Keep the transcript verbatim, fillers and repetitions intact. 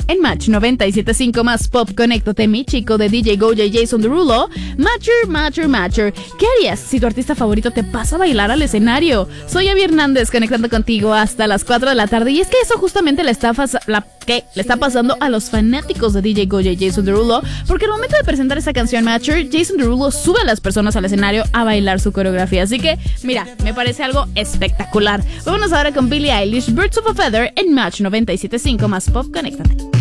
En Match noventa y siete punto cinco más pop, conéctate, mi chico de D J Goya y Jason Derulo. Matcher, Matcher, Matcher. ¿Qué harías si tu artista favorito te pasa a bailar al escenario? Soy Abby Hernández, conectando contigo hasta las cuatro de la tarde. Y es que eso justamente le está, fas- la, ¿qué? le está pasando a los fanáticos de D J Goya y Jason Derulo, porque al momento de presentar esta canción Matcher, Jason Derulo sube a las personas al escenario a bailar su coreografía. Así que, mira, me parece algo espectacular. Vámonos ahora con Billie Eilish, Birds of a Feather, en Match noventa y siete punto cinco más pop, conéctate.